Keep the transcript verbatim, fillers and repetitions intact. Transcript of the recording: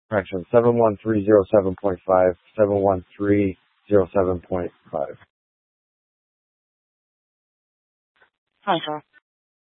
Correction, seven one three zero seven point five, seven one three zero seven point five. Hi, sir.